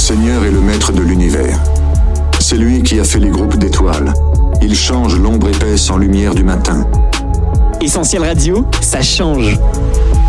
Seigneur est le maître de l'univers. C'est lui qui a fait les groupes d'étoiles. Il change l'ombre épaisse en lumière du matin. Essentiel Radio, ça change.